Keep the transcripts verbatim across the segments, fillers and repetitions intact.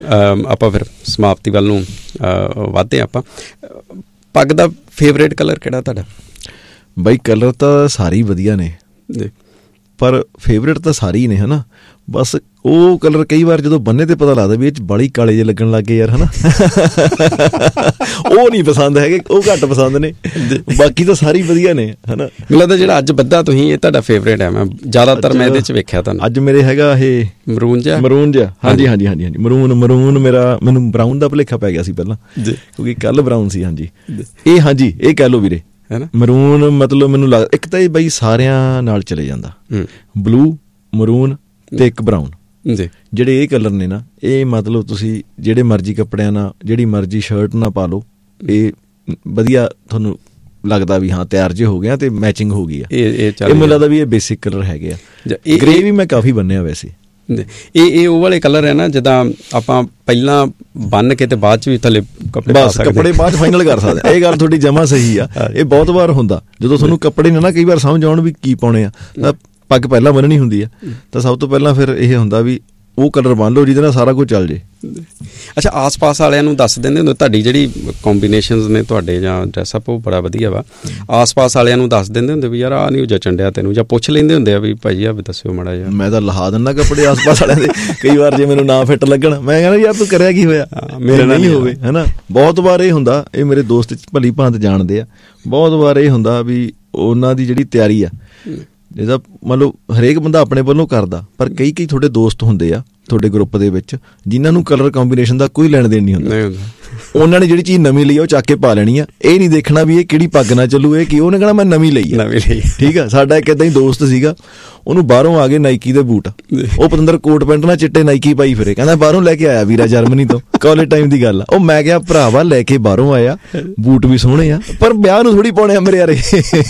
ਆਪਾਂ ਫਿਰ ਸਮਾਪਤੀ ਵੱਲ ਨੂੰ ਵੱਧਦੇ ਹਾਂ। ਆਪਾਂ ਪੱਗ ਦਾ ਫੇਵਰੇਟ ਕਲਰ ਕਿਹੜਾ ਤੁਹਾਡਾ? ਬਾਈ ਕਲਰ ਤਾਂ ਸਾਰੇ ਹੀ ਵਧੀਆ ਨੇ ਜੀ, ਪਰ ਫੇਵਰੇਟ ਤਾਂ ਸਾਰੇ ਹੀ ਨੇ ਹੈ ਨਾ। ਬਸ ਉਹ ਕਲਰ ਕਈ ਵਾਰ ਜਦੋਂ ਬੰਨੇ ਤੇ ਪਤਾ ਲੱਗਦਾ ਵੀ ਇਹ 'ਚ ਬਾਹਲੀ ਕਾਲੇ ਜਿਹੇ ਲੱਗਣ ਲੱਗ ਗਏ ਯਾਰ, ਹੈ ਨਾ। ਉਹ ਨਹੀਂ ਪਸੰਦ ਹੈਗੇ, ਉਹ ਘੱਟ ਪਸੰਦ ਨੇ, ਬਾਕੀ ਤਾਂ ਸਾਰੇ ਵਧੀਆ ਨੇ, ਹੈ ਨਾ। ਮੈਨੂੰ ਲੱਗਦਾ ਜਿਹੜਾ ਅੱਜ ਬੱਧਾ ਤੁਸੀਂ, ਇਹ ਤੁਹਾਡਾ ਫੇਵਰੇਟ ਹੈ। ਮੈਂ ਜ਼ਿਆਦਾਤਰ ਮੈਂ ਇਹਦੇ 'ਚ ਵੇਖਿਆ ਤੁਹਾਨੂੰ। ਅੱਜ ਮੇਰੇ ਹੈਗਾ ਇਹ ਮਰੂਨ ਜਿਹਾ, ਮਰੂਨ ਜਿਹਾ, ਹਾਂਜੀ ਹਾਂਜੀ ਹਾਂਜੀ ਹਾਂਜੀ ਮਰੂਨ ਮਰੂਨ ਮੇਰਾ ਮੈਨੂੰ ਬਰਾਊਨ ਦਾ ਭੁਲੇਖਾ ਪੈ ਗਿਆ ਸੀ ਪਹਿਲਾਂ, ਕਿਉਂਕਿ ਕੱਲ੍ਹ ਬਰਾਊਨ ਸੀ। ਹਾਂਜੀ ਇਹ ਹਾਂਜੀ ਇਹ ਕਹਿ ਲਓ ਵੀਰੇ, ਹੈ ਨਾ। ਮਰੂਨ ਮਤਲਬ ਮੈਨੂੰ ਲੱਗਦਾ ਇੱਕ ਤਾਂ ਇਹ ਬਾਈ ਸਾਰਿਆਂ ਨਾਲ ਚਲੇ ਜਾਂਦਾ, ਬਲੂ, ਮਰੂਨ ਤੇ ਇੱਕ ਬਰਾਊਨ ਜੀ। ਜਿਹੜੇ ਇਹ ਕਲਰ ਨੇ ਨਾ, ਇਹ ਮਤਲਬ ਤੁਸੀਂ ਜਿਹੜੇ ਮਰਜ਼ੀ ਕੱਪੜਿਆਂ ਨਾਲ, ਜਿਹੜੀ ਮਰਜ਼ੀ ਸ਼ਰਟ ਨਾਲ ਪਾ ਲਓ, ਇਹ ਵਧੀਆ ਤੁਹਾਨੂੰ ਲੱਗਦਾ ਵੀ ਹਾਂ ਤਿਆਰ ਜੇ ਹੋ ਗਿਆ ਤੇ ਮੈਚਿੰਗ ਹੋ ਗਈ ਆ। ਇਹ ਮੈਨੂੰ ਲੱਗਦਾ ਵੀ ਇਹ ਬੇਸਿਕ ਕਲਰ ਹੈਗੇ ਆ। ਗ੍ਰੇ ਵੀ ਮੈਂ ਕਾਫੀ ਬੰਨਿਆ ਵੈਸੇ। ਇਹ ਇਹ ਉਹ ਵਾਲੇ ਕਲਰ ਹੈ ਨਾ, ਜਿੱਦਾਂ ਆਪਾਂ ਪਹਿਲਾਂ ਬੰਨ ਕੇ ਤੇ ਬਾਅਦ ਚ ਵੀ ਥੱਲੇ ਕੱਪੜੇ ਬਸ ਕੱਪੜੇ ਬਾਅਦ ਫਾਈਨਲ ਕਰ ਸਕਦੇ। ਇਹ ਗੱਲ ਤੁਹਾਡੀ ਜਮਾ ਸਹੀ ਆ। ਇਹ ਬਹੁਤ ਵਾਰ ਹੁੰਦਾ ਜਦੋਂ ਤੁਹਾਨੂੰ ਕੱਪੜੇ ਨੇ ਨਾ ਕਈ ਵਾਰ ਸਮਝ ਆਉਣ ਵੀ ਕੀ ਪਾਉਣੇ ਆ, ਤਾਂ ਪੱਗ ਪਹਿਲਾਂ ਬੰਨਣੀ ਹੁੰਦੀ ਆ, ਤਾਂ ਸਭ ਤੋਂ ਪਹਿਲਾਂ ਫਿਰ ਇਹ ਹੁੰਦਾ ਵੀ ਉਹ ਕਲਰ ਬੰਨ ਲਓ ਜਿਹਦੇ ਨਾਲ ਸਾਰਾ ਕੁਝ ਚੱਲ ਜੇ। ਅੱਛਾ, ਆਸ ਪਾਸ ਵਾਲਿਆਂ ਨੂੰ ਦੱਸ ਦਿੰਦੇ ਹੁੰਦੇ ਤੁਹਾਡੀ ਜਿਹੜੀ ਕੰਬੀਨੇਸ਼ਨਸ ਨੇ ਤੁਹਾਡੇ ਜਾਂ ਡਰੈਸਅਪ ਉਹ ਬੜਾ ਵਧੀਆ ਵਾ, ਆਸ ਪਾਸ ਵਾਲਿਆਂ ਨੂੰ ਦੱਸ ਦਿੰਦੇ ਹੁੰਦੇ ਵੀ ਯਾਰ ਆਹ ਨਹੀਂ ਜਚਣ ਡਿਆ ਤੈਨੂੰ, ਜਾਂ ਪੁੱਛ ਲੈਂਦੇ ਹੁੰਦੇ ਆ ਵੀ ਭਾਈ ਆ ਵੀ ਦੱਸਿਓ ਮਾੜਾ ਜਿਹਾ? ਮੈਂ ਤਾਂ ਲਹਾ ਦਿੰਦਾ ਕੱਪੜੇ ਆਸ ਪਾਸ ਵਾਲਿਆਂ ਦੇ। ਕਈ ਵਾਰ ਜੇ ਮੈਨੂੰ ਨਾ ਫਿੱਟ ਲੱਗਣ, ਮੈਂ ਕਹਿੰਦਾ ਯਾਰ ਤੂੰ ਕਰਿਆ ਕੀ ਹੋਇਆ, ਮੇਰੇ ਨਾਲ ਨਹੀਂ ਹੋਵੇ, ਹੈ ਨਾ। ਬਹੁਤ ਵਾਰ ਇਹ ਹੁੰਦਾ, ਇਹ ਮੇਰੇ ਦੋਸਤ ਭਲੀ ਭਾਂਤ ਜਾਣਦੇ ਆ, ਬਹੁਤ ਵਾਰ ਇਹ ਹੁੰਦਾ ਵੀ ਉਹਨਾਂ ਦੀ ਜਿਹੜੀ ਤਿਆਰੀ ਆ, ਜਿਹਦਾ ਮਤਲਬ ਹਰੇਕ ਬੰਦਾ ਆਪਣੇ ਵੱਲੋਂ ਕਰਦਾ, ਪਰ ਕਈ ਕਈ ਤੁਹਾਡੇ ਦੋਸਤ ਹੁੰਦੇ ਆ ਤੁਹਾਡੇ ਗਰੁੱਪ ਦੇ ਵਿੱਚ ਜਿਨ੍ਹਾਂ ਨੂੰ ਕਲਰ ਕੰਬੀਨੇਸ਼ਨ ਦਾ ਕੋਈ ਲੈਣ ਦੇਣ ਨਹੀਂ ਹੁੰਦਾ। ਉਹਨਾਂ ਨੇ ਜਿਹੜੀ ਚੀਜ਼ ਨਵੀਂ ਲਈ ਆ ਉਹ ਚੱਕ ਕੇ ਪਾ ਲੈਣੀ ਆ, ਇਹ ਨਹੀਂ ਦੇਖਣਾ ਵੀ ਇਹ ਕਿਹੜੀ ਪੱਗ ਨਾਲ ਚੱਲੂ, ਇਹ ਕੀ, ਉਹਨੇ ਕਹਿਣਾ ਮੈਂ ਨਵੀਂ ਲਈ ਆ, ਨਵੀਂ ਲਈ। ਠੀਕ ਆ, ਸਾਡਾ ਇੱਕ ਏਦਾਂ ਹੀ ਦੋਸਤ ਸੀਗਾ, ਉਹਨੂੰ ਬਾਹਰੋਂ ਆ ਗਏ ਨਾਈਕੀ ਦੇ ਬੂਟ, ਉਹ ਪਤੰਦਰ ਕੋਟ ਪੈਂਟ ਨਾਲ ਚਿੱਟੇ ਨਾਈਕੀ ਪਾਈ ਫਿਰੇ, ਕਹਿੰਦਾ ਬਾਹਰੋਂ ਲੈ ਕੇ ਆਇਆ ਵੀਰਾ ਜਰਮਨੀ ਤੋਂ, ਕਾਲਜ ਟਾਈਮ ਦੀ ਗੱਲ ਆ। ਉਹ ਮੈਂ ਕਿਹਾ ਭਰਾਵਾ ਲੈ ਕੇ ਬਾਹਰੋਂ ਆਇਆ, ਬੂਟ ਵੀ ਸੋਹਣੇ ਆ, ਪਰ ਵਿਆਹ ਨੂੰ ਥੋੜ੍ਹੀ ਪਾਉਣੇ ਆ ਮੇਰੇ ਯਾਰੇ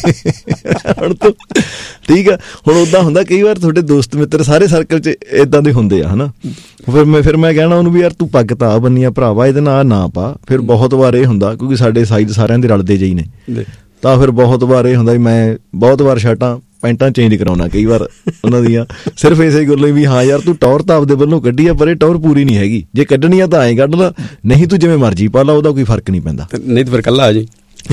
ਹੁਣ ਤੋਂ। ਠੀਕ ਆ, ਹੁਣ ਉੱਦਾਂ ਹੁੰਦਾ ਕਈ ਵਾਰ ਤੁਹਾਡੇ ਦੋਸਤ ਮਿੱਤਰ ਸਾਰੇ ਸਰਕਲ 'ਚ ਏਦਾਂ ਦੇ ਹੁੰਦੇ ਆ, ਹੈ ਨਾ। ਫਿਰ ਮੈਂ ਫਿਰ ਮੈਂ ਕਹਿਣਾ ਉਹਨੂੰ ਵੀ ਯਾਰ ਤੂੰ ਪੱਗ ਤਾਂ ਆ ਬੰਨੀ ਆ ਭਰਾਵਾ, ਇਹਦੇ ਨਾਲ ਨਾ ਪਾ। ਫਿਰ ਬਹੁਤ ਵਾਰ ਇਹ ਹੁੰਦਾ, ਕਿਉਂਕਿ ਸਾਡੇ ਸਾਈਜ਼ ਸਾਰਿਆਂ ਦੇ ਰਲਦੇ ਜਿਹੀ ਨੇ, ਤਾਂ ਫਿਰ ਬਹੁਤ ਵਾਰ ਇਹ ਹੁੰਦਾ ਵੀ ਮੈਂ ਬਹੁਤ ਵਾਰ ਸ਼ਰਟਾਂ ਪੈਂਟਾਂ ਚੇਂਜ ਕਰਾਉਣਾ ਕਈ ਵਾਰ ਉਹਨਾਂ ਦੀਆਂ, ਸਿਰਫ ਇਸੇ ਗੱਲ ਲਈ ਵੀ ਹਾਂ ਯਾਰ ਤੂੰ ਟੌਰ ਤਾਂ ਆਪਦੇ ਵੱਲੋਂ ਕੱਢੀ ਆ, ਪਰ ਇਹ ਟੌਰ ਪੂਰੀ ਨਹੀਂ ਹੈਗੀ, ਜੇ ਕੱਢਣੀ ਆ ਤਾਂ ਐਂ ਕੱਢ ਲਾ, ਨਹੀਂ ਤੂੰ ਜਿਵੇਂ ਮਰਜ਼ੀ ਪਾ ਲਾ, ਉਹਦਾ ਕੋਈ ਫਰਕ ਨਹੀਂ ਪੈਂਦਾ। ਨਹੀਂ ਤਾਂ ਫਿਰ ਇਕੱਲਾ ਆ ਜੀ।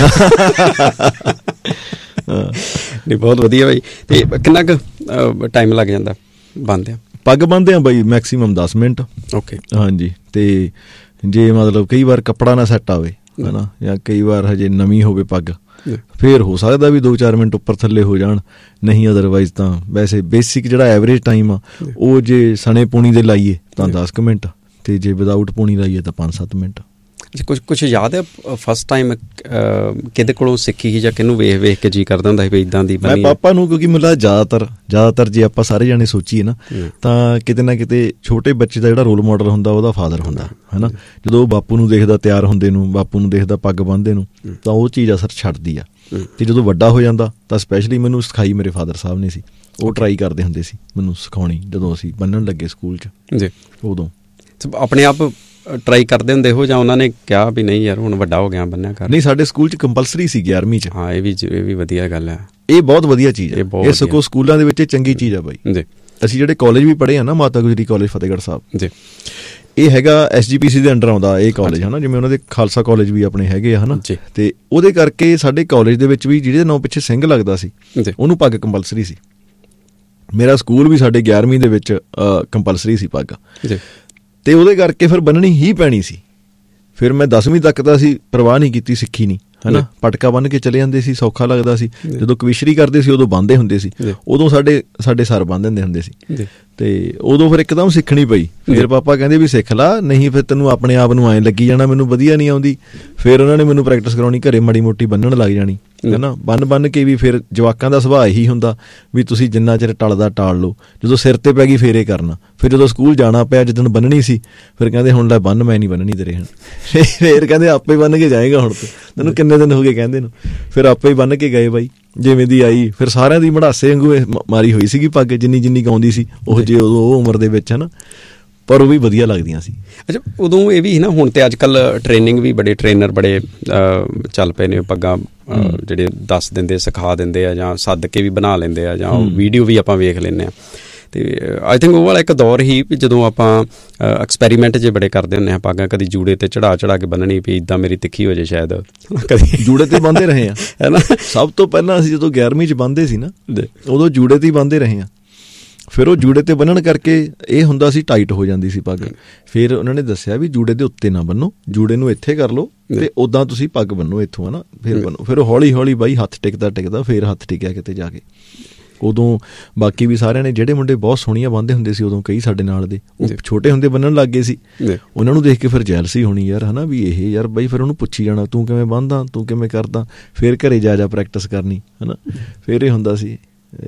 ਨਹੀਂ ਬਹੁਤ ਵਧੀਆ ਬਾਈ। ਤੇ ਕਿੰਨਾ ਕੁ ਟਾਈਮ ਲੱਗ ਜਾਂਦਾ ਬੰਨ੍ਹਦਿਆਂ? ਪੱਗ ਬੰਨ੍ਹਦੇ ਆ ਬਾਈ ਮੈਕਸੀਮਮ ਦਸ ਮਿੰਟ। ਓਕੇ, ਹਾਂਜੀ। ਤੇ ਜੇ ਮਤਲਬ ਕਈ ਵਾਰ ਕੱਪੜਾ ਨਾ ਸੈੱਟ ਆਵੇ, ਹੈ ਨਾ, ਜਾਂ ਕਈ ਵਾਰ ਹਜੇ ਨਵੀਂ ਹੋਵੇ ਪੱਗ, ਫਿਰ ਹੋ ਸਕਦਾ ਵੀ ਦੋ ਚਾਰ ਮਿੰਟ ਉੱਪਰ ਥੱਲੇ ਹੋ ਜਾਣ, ਨਹੀਂ ਅਦਰਵਾਈਜ਼ ਤਾਂ ਵੈਸੇ ਬੇਸਿਕ ਜਿਹੜਾ ਐਵਰੇਜ ਟਾਈਮ ਆ ਉਹ ਜੇ ਸਣੇ ਪੂਣੀ ਦੇ ਲਾਈਏ ਤਾਂ ਦਸ ਕੁ ਮਿੰਟ, ਤੇ ਜੇ ਵਿਦਾਊਟ ਪੂਣੀ ਲਾਈਏ ਤਾਂ ਪੰਜ ਸੱਤ ਮਿੰਟ। ਕੁਛ ਕੁਛ ਯਾਦ ਹੈ ਫਸਟ ਟਾਈਮ ਕਿਹਦੇ ਕੋਲੋਂ ਸਿੱਖੀ ਸੀ, ਜਾਂ ਕਿਹਨੂੰ ਵੇਖ ਵੇਖ ਕੇ ਜੀ ਕਰਦਾ ਹੁੰਦਾ ਸੀ ਵੀ ਇੱਦਾਂ ਦੀ? ਮੈਂ ਪਾਪਾ ਨੂੰ, ਕਿਉਂਕਿ ਮੈਨੂੰ ਜ਼ਿਆਦਾਤਰ ਜ਼ਿਆਦਾਤਰ ਜੇ ਆਪਾਂ ਸਾਰੇ ਜਾਣੇ ਸੋਚੀਏ ਨਾ, ਤਾਂ ਕਿਤੇ ਨਾ ਕਿਤੇ ਛੋਟੇ ਬੱਚੇ ਦਾ ਜਿਹੜਾ ਰੋਲ ਮਾਡਲ ਹੁੰਦਾ ਉਹਦਾ ਫਾਦਰ ਹੁੰਦਾ, ਹੈ ਨਾ। ਜਦੋਂ ਉਹ ਬਾਪੂ ਨੂੰ ਦੇਖਦਾ ਤਿਆਰ ਹੁੰਦੇ ਨੂੰ, ਬਾਪੂ ਨੂੰ ਦੇਖਦਾ ਪੱਗ ਬੰਨ੍ਹਦੇ ਨੂੰ, ਤਾਂ ਉਹ ਚੀਜ਼ ਅਸਰ ਛੱਡਦੀ ਆ। ਤੇ ਜਦੋਂ ਵੱਡਾ ਹੋ ਜਾਂਦਾ ਤਾਂ ਸਪੈਸ਼ਲੀ ਮੈਨੂੰ ਸਿਖਾਈ ਮੇਰੇ ਫਾਦਰ ਸਾਹਿਬ ਨੇ ਸੀ, ਉਹ ਟਰਾਈ ਕਰਦੇ ਹੁੰਦੇ ਸੀ ਮੈਨੂੰ ਸਿਖਾਉਣੀ ਜਦੋਂ ਅਸੀਂ ਬੰਨ੍ਹਣ ਲੱਗੇ ਸਕੂਲ 'ਚ ਜੀ। ਉਦੋਂ ਆਪਣੇ ਆਪ ਟਰਾਈ ਕਰਦੇ ਹੁੰਦੇ ਹੋ, ਜਾਂ ਉਹਨਾਂ ਨੇ ਕਿਹਾ ਵੀ ਨਹੀਂ ਯਾਰ ਹੁਣ ਵੱਡਾ ਹੋ ਗਿਆ ਬੰਨਿਆ ਕਰ? ਨਹੀਂ, ਸਾਡੇ ਸਕੂਲ 'ਚ ਕੰਪਲਸਰੀ ਸੀ ਗਿਆਰਵੀਂ 'ਚ। ਹਾਂ, ਇਹ ਵੀ ਇਹ ਵੀ ਵਧੀਆ ਗੱਲ ਹੈ, ਇਹ ਬਹੁਤ ਵਧੀਆ ਚੀਜ਼ ਹੈ, ਇਹ ਸਗੋਂ ਸਕੂਲਾਂ ਦੇ ਵਿੱਚ ਚੰਗੀ ਚੀਜ਼ ਆ ਬਾਈ ਜੀ। ਅਸੀਂ ਜਿਹੜੇ ਕਾਲਜ ਵੀ ਪੜ੍ਹੇ ਆ ਨਾ, ਮਾਤਾ ਗੁਜਰੀ ਕਾਲਜ ਫਤਿਹਗੜ੍ਹ ਸਾਹਿਬ ਜੀ, ਇਹ ਹੈਗਾ ਐਸ ਜੀ ਪੀ ਸੀ ਦੇ ਅੰਡਰ ਆਉਂਦਾ ਇਹ ਕਾਲਜ, ਹੈ ਨਾ। ਜਿਵੇਂ ਉਹਨਾਂ ਦੇ ਖਾਲਸਾ ਕਾਲਜ ਵੀ ਆਪਣੇ ਹੈਗੇ ਆ, ਹੈ ਨਾ। ਤੇ ਉਹਦੇ ਕਰਕੇ ਸਾਡੇ ਕਾਲਜ ਦੇ ਵਿੱਚ ਵੀ ਜਿਹਦੇ ਨਾਂ ਪਿੱਛੇ ਸਿੰਘ ਲੱਗਦਾ ਸੀ ਉਹਨੂੰ ਪੱਗ ਕੰਪਲਸਰੀ ਸੀ। ਮੇਰਾ ਸਕੂਲ ਵੀ ਸਾਡੇ ਗਿਆਰਵੀਂ ਦੇ ਵਿੱਚ ਕੰਪਲਸਰੀ ਸੀ ਪੱਗ, ਤੇ ਉਹਦੇ ਕਰਕੇ ਫਿਰ ਬੰਨਣੀ ਹੀ ਪੈਣੀ ਸੀ। ਫਿਰ ਮੈਂ ਦਸਵੀਂ ਤੱਕ ਤਾਂ ਅਸੀਂ ਪਰਵਾਹ ਨਹੀਂ ਕੀਤੀ, ਸਿੱਖੀ ਨਹੀਂ, ਹੈ ਨਾ। ਪਟਕਾ ਬੰਨ੍ਹ ਕੇ ਚਲੇ ਜਾਂਦੇ ਸੀ, ਸੌਖਾ ਲੱਗਦਾ ਸੀ। ਜਦੋਂ ਕਵਿਸ਼ਰੀ ਕਰਦੇ ਸੀ ਉਦੋਂ ਬੰਨ੍ਹਦੇ ਹੁੰਦੇ ਸੀ, ਉਦੋਂ ਸਾਡੇ ਸਾਡੇ ਸਰ ਬੰਨ੍ਹ ਦਿੰਦੇ ਹੁੰਦੇ ਸੀ, ਤੇ ਉਦੋਂ ਫਿਰ ਇੱਕਦਮ ਸਿੱਖਣੀ ਪਈ। ਫਿਰ ਪਾਪਾ ਕਹਿੰਦੇ ਵੀ ਸਿੱਖ ਲਾ, ਨਹੀਂ ਫਿਰ ਤੈਨੂੰ ਆਪਣੇ ਆਪ ਨੂੰ ਐਂ ਲੱਗੀ ਜਾਣਾ ਮੈਨੂੰ ਵਧੀਆ ਨਹੀਂ ਆਉਂਦੀ। ਫਿਰ ਉਹਨਾਂ ਨੇ ਮੈਨੂੰ ਪ੍ਰੈਕਟਿਸ ਕਰਾਉਣੀ, ਘਰੇ ਮਾੜੀ ਮੋਟੀ ਬੰਨ੍ਹਣ ਲੱਗ ਜਾਣੀ, ਹੈ ਨਾ। ਬੰਨ ਬੰਨ ਕੇ ਵੀ ਫਿਰ ਜਵਾਕਾਂ ਦਾ ਸੁਭਾਅ ਇਹੀ ਹੁੰਦਾ ਵੀ ਤੁਸੀਂ ਜਿੰਨਾ ਚਿਰ ਟਲਦਾ ਟਾਲ ਲਓ, ਜਦੋਂ ਸਿਰ 'ਤੇ ਪੈ ਗਈ ਫਿਰ ਇਹ ਕਰਨਾ। ਫਿਰ ਜਦੋਂ ਸਕੂਲ ਜਾਣਾ ਪਿਆ, ਜਿੱਦਣ ਬੰਨਣੀ ਸੀ, ਫਿਰ ਕਹਿੰਦੇ ਹੁਣ ਲੈ ਬੰਨ, ਮੈਂ ਨਹੀਂ ਬੰਨਣੀ ਤੇਰੇ ਹੁਣ। ਫਿਰ ਕਹਿੰਦੇ ਆਪੇ ਬੰਨ ਕੇ ਜਾਏਗਾ ਹੁਣ ਤੂੰ, ਤੈਨੂੰ ਕਿੰਨੇ ਦਿਨ ਹੋ ਗਏ ਕਹਿੰਦੇ ਨੂੰ। ਫਿਰ ਆਪੇ ਹੀ ਬੰਨ ਕੇ ਗਏ ਬਾਈ, ਜਿਵੇਂ ਦੀ ਆਈ। ਫਿਰ ਸਾਰਿਆਂ ਦੀ ਮੜਾਸੇ ਵਾਂਗੂ ਮਾਰੀ ਹੋਈ ਸੀਗੀ ਪੱਗ, ਜਿੰਨੀ ਜਿੰਨੀ ਗਾਉਂਦੀ ਸੀ ਉਹ ਜੇ ਉਦੋਂ ਉਹ ਉਮਰ ਦੇ ਵਿੱਚ, ਹੈ ਨਾ। ਪਰ ਉਹ ਵੀ ਵਧੀਆ ਲੱਗਦੀਆਂ ਸੀ। ਅੱਛਾ, ਉਦੋਂ ਇਹ ਵੀ ਸੀ ਨਾ, ਹੁਣ ਤਾਂ ਅੱਜ ਕੱਲ੍ਹ ਟ੍ਰੇਨਿੰਗ ਵੀ ਬੜੇ ਟ੍ਰੇਨਰ ਬੜੇ ਚੱਲ ਪਏ ਨੇ, ਪੱਗਾਂ ਜਿਹੜੇ ਦੱਸ ਦਿੰਦੇ, ਸਿਖਾ ਦਿੰਦੇ ਆ, ਜਾਂ ਸੱਦ ਕੇ ਵੀ ਬਣਾ ਲੈਂਦੇ ਆ, ਜਾਂ ਵੀਡੀਓ ਵੀ ਆਪਾਂ ਵੇਖ ਲੈਂਦੇ ਹਾਂ। ਤੇ ਆਈ ਥਿੰਕ ਉਹ ਵਾਲਾ ਇੱਕ ਦੌਰ ਹੀ ਵੀ ਜਦੋਂ ਆਪਾਂ ਐਕਸਪੈਰੀਮੈਂਟ ਜੇ ਬੜੇ ਕਰਦੇ ਹੁੰਦੇ ਹਾਂ, ਪੱਗਾਂ ਕਦੀ ਜੂੜੇ ਤੇ ਚੜਾ ਚੜਾ ਕੇ ਬੰਨਣੀ ਵੀ ਇੱਦਾਂ ਮੇਰੀ ਤਿੱਖੀ ਹੋ ਜਾਏ ਸ਼ਾਇਦ, ਕਦੀ ਜੂੜੇ ਤੇ ਬੰਨ੍ਹਦੇ ਰਹੇ ਆ ਹੈ ਨਾ। ਸਭ ਤੋਂ ਪਹਿਲਾਂ ਅਸੀਂ ਜਦੋਂ ਗਿਆਰਵੀਂ 'ਚ ਬੰਨ੍ਹਦੇ ਸੀ ਨਾ, ਉਦੋਂ ਜੂੜੇ ਤੇ ਹੀ ਬੰਨ੍ਹਦੇ ਰਹੇ ਆ। ਫਿਰ ਉਹ ਜੂੜੇ ਤੇ ਬੰਨਣ ਕਰਕੇ ਇਹ ਹੁੰਦਾ ਸੀ ਟਾਈਟ ਹੋ ਜਾਂਦੀ ਸੀ ਪੱਗ। ਫਿਰ ਉਹਨਾਂ ਨੇ ਦੱਸਿਆ ਵੀ ਜੂੜੇ ਦੇ ਉੱਤੇ ਨਾ ਬੰਨੋ, ਜੂੜੇ ਨੂੰ ਇੱਥੇ ਕਰ ਲਓ ਤੇ ਉੱਦਾਂ ਤੁਸੀਂ ਪੱਗ ਬੰਨੋ ਇੱਥੋਂ, ਹੈ ਨਾ, ਫਿਰ ਬੰਨੋ। ਫਿਰ ਹੌਲੀ ਹੌਲੀ ਬਾਈ ਹੱਥ ਟਿਕਦਾ ਟਿਕਦਾ ਫਿਰ ਹੱਥ ਟਿਕਿਆ ਕਿਤੇ ਜਾ ਕੇ। ਉਦੋਂ ਬਾਕੀ ਵੀ ਸਾਰਿਆਂ ਨੇ, ਜਿਹੜੇ ਮੁੰਡੇ ਬਹੁਤ ਸੋਹਣੀਆਂ ਬੰਨ੍ਹਦੇ ਹੁੰਦੇ ਸੀ ਉਦੋਂ, ਕਈ ਸਾਡੇ ਨਾਲ ਦੇ, ਉਹ ਛੋਟੇ ਹੁੰਦੇ ਬੰਨਣ ਲੱਗ ਗਏ ਸੀ। ਉਹਨਾਂ ਨੂੰ ਦੇਖ ਕੇ ਫਿਰ ਜੈਲਸੀ ਹੋਣੀ ਯਾਰ, ਹੈ ਨਾ, ਵੀ ਇਹ ਯਾਰ ਬਾਈ, ਫਿਰ ਉਹਨੂੰ ਪੁੱਛੀ ਜਾਣਾ ਤੂੰ ਕਿਵੇਂ ਬੰਨ੍ਹਦਾ, ਤੂੰ ਕਿਵੇਂ ਕਰਦਾ। ਫਿਰ ਘਰੇ ਜਾ ਜਾ ਪ੍ਰੈਕਟਿਸ ਕਰਨੀ, ਹੈ ਨਾ। ਫਿਰ ਇਹ ਹੁੰਦਾ ਸੀ,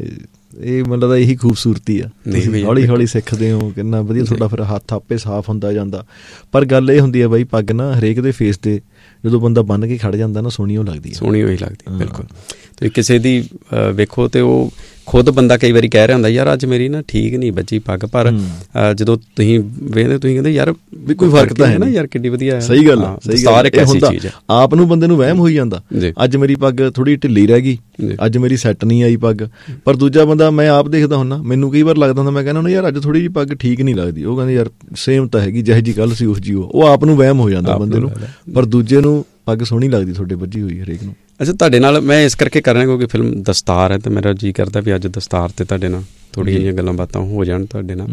ਇਹ ਮੈਨੂੰ ਲੱਗਦਾ ਇਹੀ ਖੂਬਸੂਰਤੀ ਆ, ਤੁਸੀਂ ਹੌਲੀ ਹੌਲੀ ਸਿੱਖਦੇ ਹੋ, ਕਿੰਨਾ ਵਧੀਆ ਤੁਹਾਡਾ ਫਿਰ ਹੱਥ ਆਪੇ ਸਾਫ਼ ਹੁੰਦਾ ਜਾਂਦਾ। ਪਰ ਗੱਲ ਇਹ ਹੁੰਦੀ ਹੈ ਬਾਈ, ਪੱਗ ਨਾ ਹਰੇਕ ਦੇ ਫੇਸ ਤੇ ਜਦੋਂ ਬੰਦਾ ਬੰਨ੍ਹ ਕੇ ਖੜ੍ਹ ਜਾਂਦਾ ਨਾ, ਸੋਹਣੀ ਉਹ ਲੱਗਦੀ ਹੈ, ਸੋਹਣੀ ਉਹੀ ਲੱਗਦੀ ਬਿਲਕੁਲ। ਤੁਸੀਂ ਕਿਸੇ ਦੀ ਵੇਖੋ ਤੇ ਉਹ ਖੁਦ ਬੰਦਾ ਕਈ ਵਾਰੀ ਕਹਿ ਰਿਹਾ ਹੁੰਦਾ ਯਾਰ ਅੱਜ ਮੇਰੀ ਨਾ ਠੀਕ ਨਹੀਂ ਬੱਜੀ ਪੱਗ, ਪਰ ਜਦੋਂ ਤੁਸੀਂ ਵੇਖਦੇ ਤੁਸੀਂ ਕਹਿੰਦੇ ਯਾਰ ਵੀ ਕੋਈ ਫਰਕ ਤਾਂ ਹੈ ਨਾ ਯਾਰ, ਕਿੱਡੀ ਵਧੀਆ। ਸਹੀ ਗੱਲ ਆ, ਦਸਤਾਰ ਇੱਕ ਐਸੀ ਚੀਜ਼ ਹੈ, ਆਪ ਨੂੰ ਬੰਦੇ ਨੂੰ ਵਹਿਮ ਹੋਈ ਜਾਂਦਾ ਅੱਜ ਮੇਰੀ ਪੱਗ ਥੋੜ੍ਹੀ ਢਿੱਲੀ ਰਹਿ ਗਈ, ਅੱਜ ਮੇਰੀ ਸੈੱਟ ਨਹੀਂ ਆਈ ਪੱਗ। ਪਰ ਦੂਜਾ ਬੰਦਾ, ਮੈਂ ਆਪ ਦੇਖਦਾ ਹੁੰਦਾ, ਮੈਨੂੰ ਕਈ ਵਾਰ ਲੱਗਦਾ ਹੁੰਦਾ, ਮੈਂ ਕਹਿੰਦਾ ਹੁੰਦਾ ਯਾਰ ਅੱਜ ਥੋੜ੍ਹੀ ਜਿਹੀ ਪੱਗ ਠੀਕ ਨਹੀਂ ਲੱਗਦੀ, ਉਹ ਕਹਿੰਦੇ ਯਾਰ ਸੇਮ ਤਾਂ ਹੈਗੀ, ਜਿਹੋ ਜਿਹੀ ਕੱਲ੍ਹ ਸੀ ਉਸ ਜੀ ਉਹ ਆਪ ਨੂੰ ਵਹਿਮ ਹੋ ਜਾਂਦਾ ਬੰਦੇ ਨੂੰ, ਪਰ ਦੂਜੇ ਨੂੰ ਪੱਗ ਸੋਹਣੀ ਲੱਗਦੀ ਤੁਹਾਡੇ ਬੱਝੀ ਹੋਈ ਹਰੇਕ ਨੂੰ। ਅੱਛਾ, ਤੁਹਾਡੇ ਨਾਲ ਮੈਂ ਇਸ ਕਰਕੇ ਕਰ ਰਿਹਾ ਕਿਉਂਕਿ ਫਿਲਮ ਦਸਤਾਰ ਹੈ ਅਤੇ ਮੇਰਾ ਜੀਅ ਕਰਦਾ ਵੀ ਅੱਜ ਦਸਤਾਰ 'ਤੇ ਤੁਹਾਡੇ ਨਾਲ ਥੋੜ੍ਹੀਆਂ ਜਿਹੀਆਂ ਗੱਲਾਂ ਬਾਤਾਂ ਹੋ ਜਾਣ ਤੁਹਾਡੇ ਨਾਲ।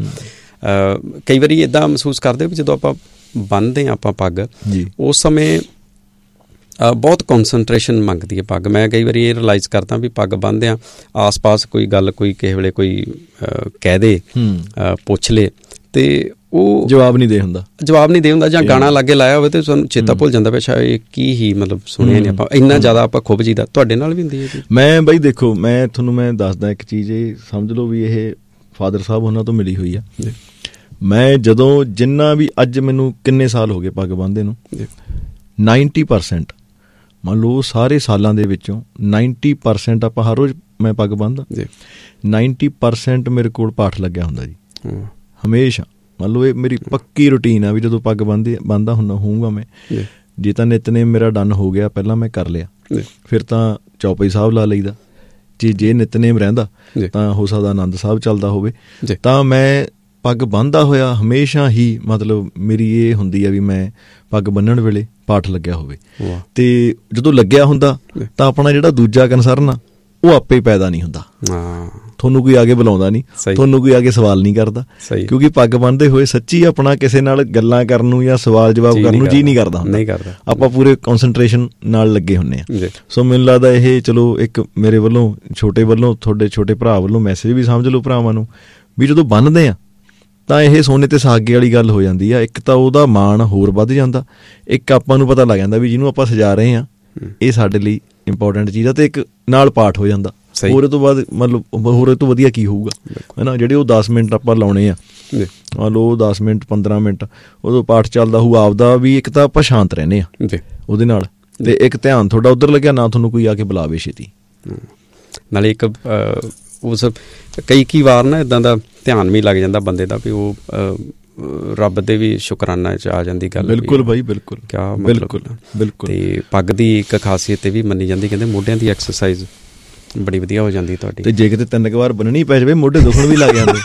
ਕਈ ਵਾਰੀ ਇੱਦਾਂ ਮਹਿਸੂਸ ਕਰਦੇ ਵੀ ਜਦੋਂ ਆਪਾਂ ਬੰਨ੍ਹਦੇ ਹਾਂ ਆਪਾਂ ਪੱਗ, ਉਸ ਸਮੇਂ ਬਹੁਤ ਕੌਨਸਨਟਰੇਸ਼ਨ ਮੰਗਦੀ ਹੈ ਪੱਗ। ਮੈਂ ਕਈ ਵਾਰੀ ਇਹ ਰਿਲਾਈਜ਼ ਕਰਦਾ ਵੀ ਪੱਗ ਬੰਨ੍ਹਦੇ ਹਾਂ, ਆਸ ਪਾਸ ਕੋਈ ਗੱਲ ਕੋਈ ਕਿਸੇ ਵੇਲੇ ਕੋਈ ਕਹਿ ਦੇ, ਪੁੱਛ ਲੇ, ਅਤੇ ਉਹ ਜਵਾਬ ਨਹੀਂ ਦੇ ਹੁੰਦਾ ਜਵਾਬ ਨਹੀਂ ਦੇ ਹੁੰਦਾ ਜਾਂ ਗਾਣਾ ਲਾਗੇ ਲਾਇਆ ਹੋਵੇ ਤੇ ਸਾਨੂੰ ਚੇਤਾ ਭੁੱਲ ਜਾਂਦਾ ਵੀ ਅੱਛਾ ਇਹ ਕੀ ਹੀ ਮਤਲਬ ਸੁਣਿਆ ਨਹੀਂ ਆਪਾਂ, ਇੰਨਾ ਜ਼ਿਆਦਾ ਆਪਾਂ ਖੁੱਭ ਜੀਦਾ। ਤੁਹਾਡੇ ਨਾਲ ਵੀ ਹੁੰਦੀ ਹੈ? ਮੈਂ ਬਾਈ ਦੇਖੋ, ਮੈਂ ਤੁਹਾਨੂੰ ਮੈਂ ਦੱਸਦਾ ਇੱਕ ਚੀਜ਼, ਇਹ ਸਮਝ ਲਓ ਵੀ ਇਹ ਫਾਦਰ ਸਾਹਿਬ ਉਹਨਾਂ ਤੋਂ ਮਿਲੀ ਹੋਈ ਆ। ਮੈਂ ਜਦੋਂ ਜਿੰਨਾ ਵੀ ਅੱਜ ਮੈਨੂੰ ਕਿੰਨੇ ਸਾਲ ਹੋ ਗਏ ਪੱਗ ਬੰਨ੍ਹਦੇ ਨੂੰ, ਨਾਈਨਟੀ ਪਰਸੈਂਟ ਮੰਨ ਲਓ ਸਾਰੇ ਸਾਲਾਂ ਦੇ ਵਿੱਚੋਂ ਨਾਈਨਟੀ ਪਰਸੈਂਟ ਆਪਾਂ ਹਰ ਰੋਜ਼ ਮੈਂ ਪੱਗ ਬੰਨ੍ਹਦਾ, ਨਾਈਨਟੀ ਪਰਸੈਂਟ ਮੇਰੇ ਕੋਲ ਪਾਠ ਲੱਗਿਆ ਹੁੰਦਾ ਜੀ ਹਮੇਸ਼ਾ। ਮੰਨ ਲਓ ਇਹ ਮੇਰੀ ਪੱਕੀ ਰੂਟੀਨ ਆ ਵੀ ਜਦੋਂ ਪੱਗ ਬੰਨ੍ਹਦੀ ਬੰਨ੍ਹਦਾ ਹੁੰਦਾ ਹੋਊਗਾ ਮੈਂ, ਜੇ ਤਾਂ ਨਿਤਨੇਮ ਮੇਰਾ ਡਨ ਹੋ ਗਿਆ ਪਹਿਲਾਂ ਮੈਂ ਕਰ ਲਿਆ, ਫਿਰ ਤਾਂ ਚੌਪਈ ਸਾਹਿਬ ਲਾ ਲਈਦਾ। ਜੇ ਜੇ ਨਿਤਨੇਮ ਰਹਿੰਦਾ ਤਾਂ ਹੋ ਸਕਦਾ ਆਨੰਦ ਸਾਹਿਬ ਚੱਲਦਾ ਹੋਵੇ, ਤਾਂ ਮੈਂ ਪੱਗ ਬੰਨ੍ਹਦਾ ਹੋਇਆ ਹਮੇਸ਼ਾ ਹੀ ਮਤਲਬ ਮੇਰੀ ਇਹ ਹੁੰਦੀ ਆ ਵੀ ਮੈਂ ਪੱਗ ਬੰਨ੍ਹਣ ਵੇਲੇ ਪਾਠ ਲੱਗਿਆ ਹੋਵੇ। ਅਤੇ ਜਦੋਂ ਲੱਗਿਆ ਹੁੰਦਾ ਤਾਂ ਆਪਣਾ ਜਿਹੜਾ ਦੂਜਾ ਕੰਸਰਨ ਆ ਉਹ ਆਪੇ ਹੀ ਪੈਦਾ ਨਹੀਂ ਹੁੰਦਾ, ਤੁਹਾਨੂੰ ਕੋਈ ਆ ਕੇ ਬੁਲਾਉਂਦਾ ਨਹੀਂ, ਤੁਹਾਨੂੰ ਕੋਈ ਆ ਕੇ ਸਵਾਲ ਨਹੀਂ ਕਰਦਾ, ਕਿਉਂਕਿ ਪੱਗ ਬੰਨ੍ਹਦੇ ਹੋਏ ਸੱਚੀ ਆਪਣਾ ਕਿਸੇ ਨਾਲ ਗੱਲਾਂ ਕਰਨ ਨੂੰ ਜਾਂ ਸਵਾਲ ਜਵਾਬ ਕਰਨ ਨੂੰ ਜੀਅ ਨਹੀਂ ਕਰਦਾ ਹੁੰਦਾ, ਆਪਾਂ ਪੂਰੇ ਕੌਨਸਨਟਰੇਸ਼ਨ ਨਾਲ ਲੱਗੇ ਹੁੰਦੇ ਹਾਂ। ਸੋ ਮੈਨੂੰ ਲੱਗਦਾ ਇਹ ਚਲੋ ਇੱਕ ਮੇਰੇ ਵੱਲੋਂ ਛੋਟੇ ਵੱਲੋਂ ਤੁਹਾਡੇ ਛੋਟੇ ਭਰਾ ਵੱਲੋਂ ਮੈਸੇਜ ਵੀ ਸਮਝ ਲਓ ਭਰਾਵਾਂ ਨੂੰ ਵੀ ਜਦੋਂ ਬੰਨ੍ਹਦੇ ਆ ਤਾਂ ਇਹ ਸੋਨੇ ਤੇ ਸਾਗੇ ਵਾਲੀ ਗੱਲ ਹੋ ਜਾਂਦੀ ਆ। ਇੱਕ ਤਾਂ ਉਹਦਾ ਮਾਣ ਹੋਰ ਵੱਧ ਜਾਂਦਾ, ਇੱਕ ਆਪਾਂ ਨੂੰ ਪਤਾ ਲੱਗ ਜਾਂਦਾ ਵੀ ਜਿਹਨੂੰ ਆਪਾਂ ਸਜਾ ਰਹੇ ਹਾਂ ਇਹ ਸਾਡੇ ਲਈ ਇੰਪੋਰਟੈਂਟ ਚੀਜ਼ ਆ, ਅਤੇ ਇੱਕ ਨਾਲ ਪਾਠ ਹੋ ਜਾਂਦਾ। ਹੋਰ ਇਹ ਤੋਂ ਬਾਅਦ ਮਤਲਬ ਹੋਰ ਇਹ ਤੋਂ ਵਧੀਆ ਕੀ ਹੋਊਗਾ, ਹੈ ਨਾ। ਜਿਹੜੇ ਉਹ ਦਸ ਮਿੰਟ ਆਪਾਂ ਲਾਉਣੇ ਆ, ਮੰਨ ਲਓ ਦਸ ਮਿੰਟ ਪੰਦਰਾਂ ਮਿੰਟ ਉਦੋਂ ਪਾਠ ਚੱਲਦਾ ਹੋਊ ਆਪਦਾ ਵੀ, ਇੱਕ ਤਾਂ ਆਪਾਂ ਸ਼ਾਂਤ ਰਹਿੰਦੇ ਹਾਂ ਉਹਦੇ ਨਾਲ, ਅਤੇ ਇੱਕ ਧਿਆਨ ਤੁਹਾਡਾ ਉੱਧਰ ਲੱਗਿਆ, ਨਾ ਤੁਹਾਨੂੰ ਕੋਈ ਆ ਕੇ ਬੁਲਾਵੇ ਛੇਤੀ। ਨਾਲੇ ਇੱਕ ਉਸ ਕਈ ਕਈ ਵਾਰ ਨਾ ਇੱਦਾਂ ਦਾ ਧਿਆਨ ਵੀ ਲੱਗ ਜਾਂਦਾ ਬੰਦੇ ਦਾ ਵੀ ਉਹ ਰੱਬ ਦੇ ਵੀ ਸ਼ੁਕਰਾਨਾ 'ਚ ਆ ਜਾਂਦੀ ਗੱਲ। ਬਿਲਕੁਲ ਬਾਈ, ਬਿਲਕੁਲ ਕਿਆ ਬਿਲਕੁਲ ਬਿਲਕੁਲ। ਅਤੇ ਪੱਗ ਦੀ ਇੱਕ ਖਾਸੀਅਤ ਇਹ ਵੀ ਮੰਨੀ ਜਾਂਦੀ, ਕਹਿੰਦੇ ਮੋਢਿਆਂ ਦੀ ਐਕਸਰਸਾਈਜ਼ ਬੜੀ ਵਧੀਆ ਹੋ ਜਾਂਦੀ ਤੁਹਾਡੀ, ਅਤੇ ਜੇ ਕਿਤੇ ਤਿੰਨ ਕੁ ਵਾਰ ਬੰਨ੍ਹਣੀ ਪੈ ਜਾਵੇ ਮੋਢੇ ਦੁਖਣ ਵੀ ਲੱਗ ਜਾਂਦੇ।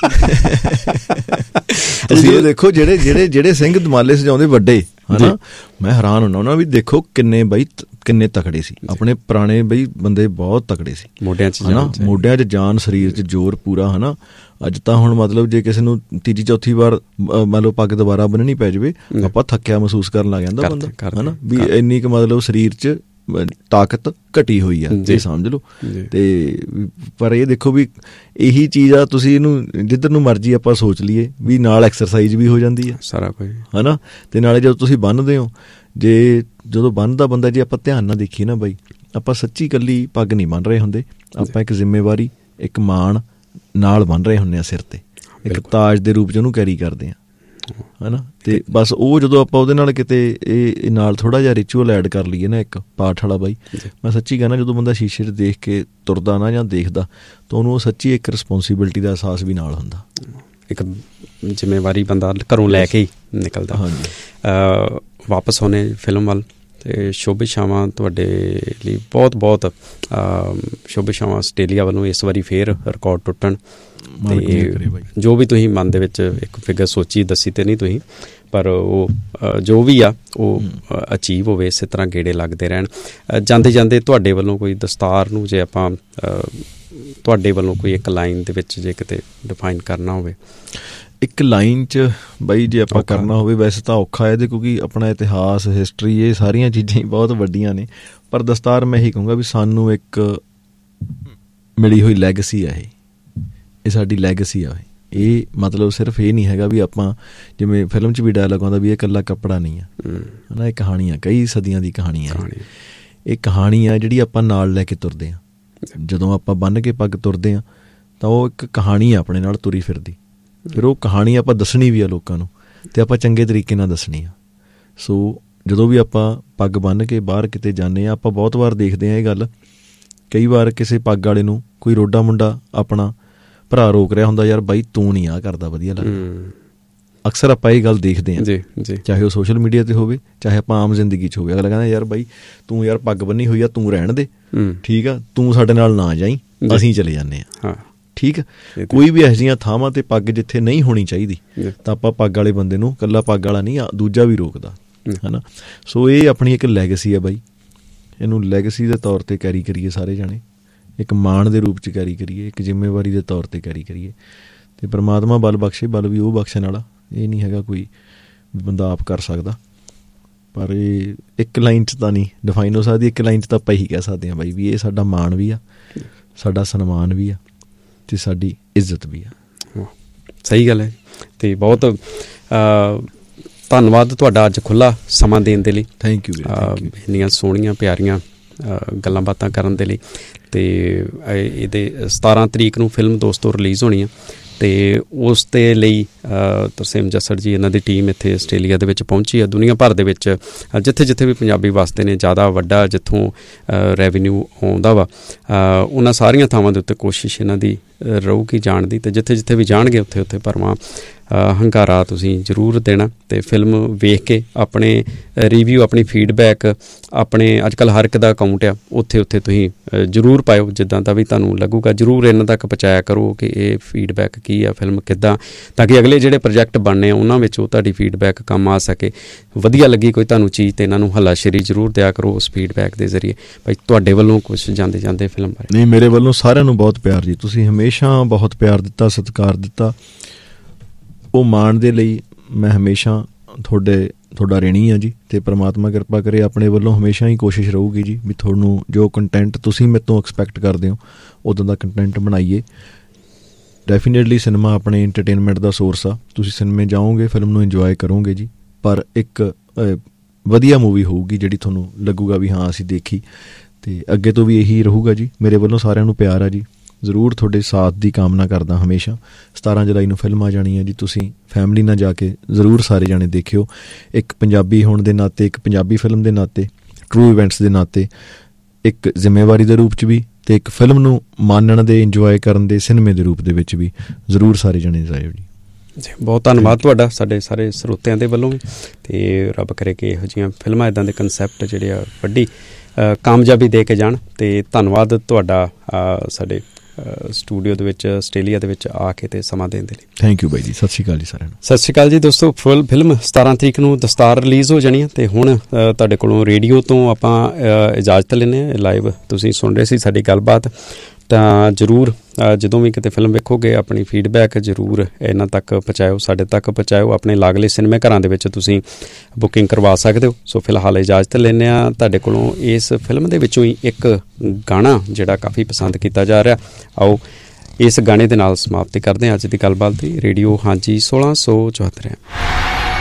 ਤੁਸੀਂ ਇਹ ਦੇਖੋ ਜਿਹੜੇ ਜਿਹੜੇ ਜਿਹੜੇ ਸਿੰਘ ਦਮਾਲੇ ਸਜਾਉਂਦੇ ਵੱਡੇ, ਹੈ ਨਾ, ਮੈਂ ਹੈਰਾਨ ਹੁੰਦਾ ਉਹਨਾਂ ਵੀ ਦੇਖੋ ਕਿੰਨੇ ਬਾਈ ਕਿੰਨੇ ਤਕੜੇ ਸੀ ਆਪਣੇ ਪੁਰਾਣੇ ਬਈ ਬੰਦੇ, ਬਹੁਤ ਤਕੜੇ ਸੀ ਮੋਢਿਆਂ 'ਚ, ਹੈ ਨਾ, ਮੋਢਿਆਂ 'ਚ ਜਾਨ, ਸਰੀਰ 'ਚ ਜ਼ੋਰ ਪੂਰਾ, ਹੈ ਨਾ। ਅੱਜ ਤਾਂ ਹੁਣ ਮਤਲਬ ਜੇ ਕਿਸੇ ਨੂੰ ਤੀਜੀ ਚੌਥੀ ਵਾਰ ਮੰਨ ਲਓ ਪੱਗ ਦੁਬਾਰਾ ਬੰਨ੍ਹਣੀ ਪੈ ਜਾਵੇ ਆਪਾਂ ਥੱਕਿਆ ਮਹਿਸੂਸ ਕਰਨ ਲੱਗ ਜਾਂਦਾ ਬੰਦਾ, ਹੈ ਨਾ, ਵੀ ਇੰਨੀ ਕੁ ਮਤਲਬ ਸਰੀਰ 'ਚ ਤਾਕਤ ਘਟੀ ਹੋਈ ਆ, ਇਹ ਸਮਝ ਲਓ। ਅਤੇ ਪਰ ਇਹ ਦੇਖੋ ਵੀ ਇਹੀ ਚੀਜ਼ ਆ, ਤੁਸੀਂ ਇਹਨੂੰ ਜਿੱਧਰ ਨੂੰ ਮਰਜ਼ੀ ਆਪਾਂ ਸੋਚ ਲਈਏ ਵੀ ਨਾਲ ਐਕਸਰਸਾਈਜ਼ ਵੀ ਹੋ ਜਾਂਦੀ ਆ ਸਾਰਾ ਕੁਝ, ਹੈ ਨਾ। ਅਤੇ ਨਾਲੇ ਜਦੋਂ ਤੁਸੀਂ ਬੰਨ੍ਹਦੇ ਹੋ, ਜੇ ਜਦੋਂ ਬੰਨ੍ਹਦਾ ਬੰਦਾ ਜੇ ਆਪਾਂ ਧਿਆਨ ਨਾਲ ਦੇਖੀਏ ਨਾ ਬਾਈ, ਆਪਾਂ ਸੱਚੀ ਇਕੱਲੀ ਪੱਗ ਨਹੀਂ ਬੰਨ੍ਹ ਰਹੇ ਹੁੰਦੇ, ਆਪਾਂ ਇੱਕ ਜ਼ਿੰਮੇਵਾਰੀ ਇੱਕ ਮਾਣ ਨਾਲ ਬੰਨ੍ਹ ਰਹੇ ਹੁੰਦੇ ਹਾਂ ਸਿਰ 'ਤੇ, ਇੱਕ ਤਾਜ ਦੇ ਰੂਪ 'ਚ ਉਹਨੂੰ ਕੈਰੀ ਕਰਦੇ ਹਾਂ, ਹੈ ਨਾ। ਅਤੇ ਬਸ ਉਹ ਜਦੋਂ ਆਪਾਂ ਉਹਦੇ ਨਾਲ ਕਿਤੇ ਇਹ ਨਾਲ ਥੋੜ੍ਹਾ ਜਿਹਾ ਰਿਚੁਅਲ ਐਡ ਕਰ ਲਈਏ ਨਾ ਇੱਕ ਪਾਠ ਵਾਲਾ ਬਾਈ, ਮੈਂ ਸੱਚੀ ਕਹਿੰਦਾ ਜਦੋਂ ਬੰਦਾ ਸ਼ੀਸ਼ੇ 'ਚ ਦੇਖ ਕੇ ਤੁਰਦਾ ਨਾ ਜਾਂ ਦੇਖਦਾ ਤਾਂ ਉਹਨੂੰ ਉਹ ਸੱਚੀ ਇੱਕ ਰਿਸਪੋਂਸੀਬਿਲਿਟੀ ਦਾ ਅਹਿਸਾਸ ਵੀ ਨਾਲ ਹੁੰਦਾ, ਇੱਕ ਜ਼ਿੰਮੇਵਾਰੀ ਬੰਦਾ ਘਰੋਂ ਲੈ ਕੇ ਹੀ ਨਿਕਲਦਾ। ਹਾਂਜੀ, ਵਾਪਸ ਹੋਣੇ ਫਿਲਮ ਵੱਲ, ਤੇ ਸ਼ੁਭ ਇਛਾਵਾਂ ਤੁਹਾਡੇ ਲਈ ਬਹੁਤ ਬਹੁਤ ਸ਼ੁਭ ਇਛਾਵਾਂ ਆਸਟ੍ਰੇਲੀਆ ਵੱਲੋਂ ਇਸ ਵਾਰੀ ਫੇਰ ਰਿਕਾਰਡ ਟੁੱਟਣ ਤੇ ਜੋ ਵੀ ਤੁਸੀਂ ਮਨ ਦੇ ਵਿੱਚ ਇੱਕ ਫਿਗਰ ਸੋਚੀ ਦੱਸੀ ਤੇ ਨਹੀਂ ਤੁਸੀਂ, ਪਰ ਉਹ ਜੋ ਵੀ ਆ ਉਹ ਅਚੀਵ ਹੋਵੇ, ਇਸੇ ਤਰ੍ਹਾਂ ਗੇੜੇ ਲੱਗਦੇ ਰਹਿਣ। ਜਾਂਦੇ ਜਾਂਦੇ ਤੁਹਾਡੇ ਵੱਲੋਂ ਕੋਈ ਦਸਤਾਰ ਨੂੰ ਜੇ ਆਪਾਂ ਤੁਹਾਡੇ ਵੱਲੋਂ ਕੋਈ ਇੱਕ ਲਾਈਨ ਦੇ ਵਿੱਚ ਜੇ ਕਿਤੇ ਡਿਫਾਈਨ ਕਰਨਾ ਹੋਵੇ, ਇੱਕ ਲਾਈਨ 'ਚ ਬਾਈ ਜੇ ਆਪਾਂ ਕਰਨਾ ਹੋਵੇ, ਵੈਸੇ ਤਾਂ ਔਖਾ ਇਹਦੇ ਕਿਉਂਕਿ ਆਪਣਾ ਇਤਿਹਾਸ, ਹਿਸਟਰੀ, ਇਹ ਸਾਰੀਆਂ ਚੀਜ਼ਾਂ ਹੀ ਬਹੁਤ ਵੱਡੀਆਂ ਨੇ, ਪਰ ਦਸਤਾਰ ਮੈਂ ਇਹੀ ਕਹੂੰਗਾ ਵੀ ਸਾਨੂੰ ਇੱਕ ਮਿਲੀ ਹੋਈ ਲੈਗਸੀ ਆ, ਇਹ ਇਹ ਸਾਡੀ ਲੈਗਸੀ ਆ। ਇਹ ਮਤਲਬ ਸਿਰਫ ਇਹ ਨਹੀਂ ਹੈਗਾ ਵੀ ਆਪਾਂ ਜਿਵੇਂ ਫਿਲਮ 'ਚ ਵੀ ਡਾਇਲਾਗ ਆਉਂਦਾ ਵੀ ਇਹ ਇਕੱਲਾ ਕੱਪੜਾ ਨਹੀਂ ਆ, ਹੈ ਨਾ, ਇਹ ਕਹਾਣੀ ਆ, ਕਈ ਸਦੀਆਂ ਦੀ ਕਹਾਣੀ ਆ। ਇਹ ਕਹਾਣੀ ਆ ਜਿਹੜੀ ਆਪਾਂ ਨਾਲ ਲੈ ਕੇ ਤੁਰਦੇ ਹਾਂ। ਜਦੋਂ ਆਪਾਂ ਬੰਨ੍ਹ ਕੇ ਪੱਗ ਤੁਰਦੇ ਹਾਂ ਤਾਂ ਉਹ ਇੱਕ ਕਹਾਣੀ ਆ ਆਪਣੇ ਨਾਲ ਤੁਰੀ ਫਿਰਦੀ। ਫਿਰ ਉਹ ਕਹਾਣੀ ਆਪਾਂ ਦੱਸਣੀ ਵੀ ਆ ਲੋਕਾਂ ਨੂੰ, ਅਤੇ ਆਪਾਂ ਚੰਗੇ ਤਰੀਕੇ ਨਾਲ ਦੱਸਣੀ ਆ। ਸੋ ਜਦੋਂ ਵੀ ਆਪਾਂ ਪੱਗ ਬੰਨ੍ਹ ਕੇ ਬਾਹਰ ਕਿਤੇ ਜਾਂਦੇ ਹਾਂ, ਆਪਾਂ ਬਹੁਤ ਵਾਰ ਦੇਖਦੇ ਹਾਂ ਇਹ ਗੱਲ, ਕਈ ਵਾਰ ਕਿਸੇ ਪੱਗ ਵਾਲੇ ਨੂੰ ਕੋਈ ਰੋਡਾ ਮੁੰਡਾ ਆਪਣਾ ਭਰਾ ਰੋਕ ਰਿਹਾ ਹੁੰਦਾ, ਯਾਰ ਬਾਈ ਤੂੰ ਨਹੀਂ ਆਹ ਕਰਦਾ ਵਧੀਆ ਲੱਗਦਾ। ਅਕਸਰ ਆਪਾਂ ਇਹ ਗੱਲ ਦੇਖਦੇ ਹਾਂ, ਚਾਹੇ ਉਹ ਸੋਸ਼ਲ ਮੀਡੀਆ 'ਤੇ ਹੋਵੇ, ਚਾਹੇ ਆਪਾਂ ਆਮ ਜ਼ਿੰਦਗੀ 'ਚ ਹੋਵੇ। ਅਗਲਾ ਕਹਿੰਦਾ ਯਾਰ ਬਾਈ ਤੂੰ ਯਾਰ ਪੱਗ ਬੰਨੀ ਹੋਈ ਆ, ਤੂੰ ਰਹਿਣ ਦੇ, ਠੀਕ ਆ, ਤੂੰ ਸਾਡੇ ਨਾਲ ਨਾ ਜਾਈਂ, ਅਸੀਂ ਚਲੇ ਜਾਂਦੇ ਹਾਂ, ਠੀਕ ਆ। ਕੋਈ ਵੀ ਇਹੋ ਜਿਹੀਆਂ ਥਾਵਾਂ 'ਤੇ ਪੱਗ ਜਿੱਥੇ ਨਹੀਂ ਹੋਣੀ ਚਾਹੀਦੀ ਤਾਂ ਆਪਾਂ ਪੱਗ ਵਾਲੇ ਬੰਦੇ ਨੂੰ, ਇਕੱਲਾ ਪੱਗ ਵਾਲਾ ਨਹੀਂ, ਦੂਜਾ ਵੀ ਰੋਕਦਾ, ਹੈ ਨਾ। ਸੋ ਇਹ ਆਪਣੀ ਇੱਕ ਲੈਗਸੀ ਆ ਬਾਈ, ਇਹਨੂੰ ਲੈਗਸੀ ਦੇ ਤੌਰ 'ਤੇ ਕੈਰੀ ਕਰੀਏ ਸਾਰੇ ਜਾਣੇ, ਇੱਕ ਮਾਣ ਦੇ ਰੂਪ 'ਚ ਕੈਰੀ ਕਰੀਏ, ਇੱਕ ਜ਼ਿੰਮੇਵਾਰੀ ਦੇ ਤੌਰ 'ਤੇ ਕੈਰੀ ਕਰੀਏ। ਅਤੇ ਪਰਮਾਤਮਾ ਬਲ ਬਖਸ਼ੇ, ਬਲ ਵੀ ਉਹ ਬਖਸ਼ਣ ਵਾਲਾ, ਇਹ ਨਹੀਂ ਹੈਗਾ ਕੋਈ ਬੰਦਾ ਆਪ ਕਰ ਸਕਦਾ। ਪਰ ਇਹ ਇੱਕ ਲਾਈਨ 'ਚ ਤਾਂ ਨਹੀਂ ਡਿਫਾਈਨ ਹੋ ਸਕਦੀ, ਇੱਕ ਲਾਈਨ 'ਚ ਤਾਂ ਆਪਾਂ ਇਹੀ ਕਹਿ ਸਕਦੇ ਹਾਂ ਬਾਈ ਵੀ ਇਹ ਸਾਡਾ ਮਾਣ ਵੀ ਆ, ਸਾਡਾ ਸਨਮਾਨ ਵੀ ਆ, ਅਤੇ ਸਾਡੀ ਇੱਜ਼ਤ ਵੀ ਆ। ਸਹੀ ਗੱਲ ਹੈ। ਅਤੇ ਬਹੁਤ ਧੰਨਵਾਦ ਤੁਹਾਡਾ ਅੱਜ ਖੁੱਲ੍ਹਾ ਸਮਾਂ ਦੇਣ ਦੇ ਲਈ। Thank you. ਇੰਨੀਆਂ ਸੋਹਣੀਆਂ ਪਿਆਰੀਆਂ ਗੱਲਾਂ ਬਾਤਾਂ ਕਰਨ ਦੇ ਲਈ। ਅਤੇ ਇਹਦੇ ਸਤਾਰਾਂ ਤਰੀਕ ਨੂੰ ਫਿਲਮ ਦੋਸਤੋ ਰਿਲੀਜ਼ ਹੋਣੀ ਆ, ਅਤੇ ਉਸ ਦੇ ਲਈ ਤਰਸੇਮ ਜੱਸੜ ਜੀ, ਇਹਨਾਂ ਦੀ ਟੀਮ ਇੱਥੇ ਆਸਟ੍ਰੇਲੀਆ ਦੇ ਵਿੱਚ ਪਹੁੰਚੀ ਆ। ਦੁਨੀਆ ਭਰ ਦੇ ਵਿੱਚ ਜਿੱਥੇ ਜਿੱਥੇ ਵੀ ਪੰਜਾਬੀ ਵਸਦੇ ਨੇ, ਜ਼ਿਆਦਾ ਵੱਡਾ ਜਿੱਥੋਂ ਰੈਵਨਿਊ ਆਉਂਦਾ ਵਾ, ਉਹਨਾਂ ਸਾਰੀਆਂ ਥਾਵਾਂ ਦੇ ਉੱਤੇ ਕੋਸ਼ਿਸ਼ ਇਹਨਾਂ ਦੀ ਰਹੂਗੀ ਜਾਣ ਦੀ, ਅਤੇ ਜਿੱਥੇ ਜਿੱਥੇ ਵੀ ਜਾਣਗੇ ਉੱਥੇ ਉੱਥੇ ਭਰਵਾਂ ਹੰਗਾਰਾ ਤੁਸੀਂ ਜ਼ਰੂਰ ਦੇਣਾ। ਅਤੇ ਫਿਲਮ ਵੇਖ ਕੇ ਆਪਣੇ ਰਿਵਿਊ, ਆਪਣੀ ਫੀਡਬੈਕ, ਆਪਣੇ ਅੱਜ ਕੱਲ੍ਹ ਹਰ ਇੱਕ ਦਾ ਅਕਾਊਂਟ ਆ, ਉੱਥੇ ਉੱਥੇ ਤੁਸੀਂ ਜ਼ਰੂਰ ਪਾਇਓ, ਜਿੱਦਾਂ ਦਾ ਵੀ ਤੁਹਾਨੂੰ ਲੱਗੂਗਾ। ਜ਼ਰੂਰ ਇਹਨਾਂ ਤੱਕ ਪਹੁੰਚਾਇਆ ਕਰੋ ਕਿ ਇਹ ਫੀਡਬੈਕ ਕੀ ਆ, ਫਿਲਮ ਕਿੱਦਾਂ, ਤਾਂ ਕਿ ਅਗਲੇ ਜਿਹੜੇ ਪ੍ਰੋਜੈਕਟ ਬਣਨੇ ਆ ਉਹਨਾਂ ਵਿੱਚ ਉਹ ਤੁਹਾਡੀ ਫੀਡਬੈਕ ਕੰਮ ਆ ਸਕੇ। ਵਧੀਆ ਲੱਗੀ ਕੋਈ ਤੁਹਾਨੂੰ ਚੀਜ਼ ਤਾਂ ਇਹਨਾਂ ਨੂੰ ਹੱਲਾਸ਼ੇਰੀ ਜ਼ਰੂਰ ਦਿਆ ਕਰੋ ਉਸ ਫੀਡਬੈਕ ਦੇ ਜ਼ਰੀਏ। ਭਾਈ ਤੁਹਾਡੇ ਵੱਲੋਂ ਕੁਛ ਜਾਂਦੇ ਜਾਂਦੇ ਫਿਲਮ ਬਾਰੇ? ਨਹੀਂ, ਮੇਰੇ ਵੱਲੋਂ ਸਾਰਿਆਂ ਨੂੰ ਬਹੁਤ ਪਿਆਰ ਜੀ, ਤੁਸੀਂ ਹਮੇਸ਼ਾ ਬਹੁਤ ਪਿਆਰ ਦਿੱਤਾ, ਸਤਿਕਾਰ ਦਿੱਤਾ, ਉਹ ਮਾਣ ਦੇ ਲਈ ਮੈਂ ਹਮੇਸ਼ਾ ਤੁਹਾਡੇ ਤੁਹਾਡਾ ਰਿਣੀ ਆ ਜੀ। ਅਤੇ ਪਰਮਾਤਮਾ ਕਿਰਪਾ ਕਰੇ ਆਪਣੇ ਵੱਲੋਂ ਹਮੇਸ਼ਾ ਹੀ ਕੋਸ਼ਿਸ਼ ਰਹੂਗੀ ਜੀ ਵੀ ਤੁਹਾਨੂੰ ਜੋ ਕੰਟੈਂਟ ਤੁਸੀਂ ਮੇਰੇ ਤੋਂ ਐਕਸਪੈਕਟ ਕਰਦੇ ਹੋ ਉੱਦਾਂ ਦਾ ਕੰਟੈਂਟ ਬਣਾਈਏ। ਡੈਫੀਨੇਟਲੀ ਸਿਨੇਮਾ ਆਪਣੇ ਇੰਟਰਟੇਨਮੈਂਟ ਦਾ ਸੋਰਸ ਆ, ਤੁਸੀਂ ਸਿਨੇਮੇ ਜਾਓਗੇ, ਫਿਲਮ ਨੂੰ ਇੰਜੋਏ ਕਰੋਗੇ ਜੀ, ਪਰ ਇੱਕ ਵਧੀਆ ਮੂਵੀ ਹੋਊਗੀ ਜਿਹੜੀ ਤੁਹਾਨੂੰ ਲੱਗੂਗਾ ਵੀ ਹਾਂ ਅਸੀਂ ਦੇਖੀ। ਅਤੇ ਅੱਗੇ ਤੋਂ ਵੀ ਇਹੀ ਰਹੂਗਾ ਜੀ। ਮੇਰੇ ਵੱਲੋਂ ਸਾਰਿਆਂ ਨੂੰ ਪਿਆਰ ਆ ਜੀ, ਜ਼ਰੂਰ ਤੁਹਾਡੇ ਸਾਥ ਦੀ ਕਾਮਨਾ ਕਰਦਾ ਹਮੇਸ਼ਾ। ਸਤਾਰਾਂ ਜੁਲਾਈ ਨੂੰ ਫਿਲਮ ਆ ਜਾਣੀ ਹੈ ਜੀ, ਤੁਸੀਂ ਫੈਮਿਲੀ ਨਾਲ ਜਾ ਕੇ ਜ਼ਰੂਰ ਸਾਰੇ ਜਾਣੇ ਦੇਖਿਓ। ਇੱਕ ਪੰਜਾਬੀ ਹੋਣ ਦੇ ਨਾਤੇ, ਇੱਕ ਪੰਜਾਬੀ ਫਿਲਮ ਦੇ ਨਾਤੇ, ਟਰੂ ਇਵੈਂਟਸ ਦੇ ਨਾਤੇ, ਇੱਕ ਜ਼ਿੰਮੇਵਾਰੀ ਦੇ ਰੂਪ 'ਚ ਵੀ, ਅਤੇ ਇੱਕ ਫਿਲਮ ਨੂੰ ਮਾਣਨ ਦੇ, ਇੰਜੋਏ ਕਰਨ ਦੇ ਸਿਨੇਮੇ ਦੇ ਰੂਪ ਦੇ ਵਿੱਚ ਵੀ ਜ਼ਰੂਰ ਸਾਰੇ ਜਾਣੇ ਜਾਇਓ ਜੀ। ਬਹੁਤ ਧੰਨਵਾਦ ਤੁਹਾਡਾ ਸਾਡੇ ਸਾਰੇ ਸਰੋਤਿਆਂ ਦੇ ਵੱਲੋਂ ਵੀ, ਅਤੇ ਰੱਬ ਕਰੇ ਕਿ ਇਹੋ ਜਿਹੀਆਂ ਫਿਲਮਾਂ, ਇੱਦਾਂ ਦੇ ਕੰਸੈਪਟ ਜਿਹੜੇ ਆ ਵੱਡੀ ਕਾਮਯਾਬੀ ਦੇ ਕੇ ਜਾਣ। ਅਤੇ ਧੰਨਵਾਦ ਤੁਹਾਡਾ ਸਾਡੇ ਸਟੂਡੀਓ ਦੇ ਵਿੱਚ ਆਸਟ੍ਰੇਲੀਆ ਦੇ ਵਿੱਚ ਆ ਕੇ ਅਤੇ ਸਮਾਂ ਦੇਣ ਦੇ ਲਈ। ਥੈਂਕ ਯੂ ਬਾਈ ਜੀ। ਸਤਿ ਸ਼੍ਰੀ ਅਕਾਲ ਜੀ ਸਾਰਿਆਂ ਨੂੰ। ਸਤਿ ਸ਼੍ਰੀ ਅਕਾਲ ਜੀ ਦੋਸਤੋ। ਫੁੱਲ ਫਿਲਮ ਸਤਾਰਾਂ ਤਰੀਕ ਨੂੰ ਦਸਤਾਰ ਰਿਲੀਜ਼ ਹੋ ਜਾਣੀ ਹੈ, ਅਤੇ ਹੁਣ ਤੁਹਾਡੇ ਕੋਲੋਂ ਰੇਡੀਓ ਤੋਂ ਆਪਾਂ ਇਜਾਜ਼ਤ ਲੈਂਦੇ ਹਾਂ। ਲਾਈਵ ਤੁਸੀਂ ਸੁਣ ਰਹੇ ਸੀ ਸਾਡੀ ਗੱਲਬਾਤ, ਤਾਂ ਜ਼ਰੂਰ ਜਦੋਂ ਵੀ ਕਿਤੇ ਫਿਲਮ ਵੇਖੋਗੇ ਆਪਣੀ ਫੀਡਬੈਕ ਜ਼ਰੂਰ ਇਹਨਾਂ ਤੱਕ ਪਹੁੰਚਾਇਓ, ਸਾਡੇ ਤੱਕ ਪਹੁੰਚਾਇਓ। ਆਪਣੇ ਲਾਗਲੇ ਸਿਨੇਮੇ ਘਰਾਂ ਦੇ ਵਿੱਚ ਤੁਸੀਂ ਬੁਕਿੰਗ ਕਰਵਾ ਸਕਦੇ ਹੋ। ਸੋ ਫਿਲਹਾਲ ਇਜਾਜ਼ਤ ਲੈਂਦੇ ਹਾਂ ਤੁਹਾਡੇ ਕੋਲੋਂ। ਇਸ ਫਿਲਮ ਦੇ ਵਿੱਚੋਂ ਹੀ ਇੱਕ ਗਾਣਾ ਜਿਹੜਾ ਕਾਫੀ ਪਸੰਦ ਕੀਤਾ ਜਾ ਰਿਹਾ, ਆਓ ਇਸ ਗਾਣੇ ਦੇ ਨਾਲ ਸਮਾਪਤੀ ਕਰਦੇ ਹਾਂ ਅੱਜ ਦੀ ਗੱਲਬਾਤ ਦੀ। ਰੇਡੀਓ ਹਾਂਜੀ ਸੋਲਾਂ ਸੌ ਚੁਹੱਤਰ।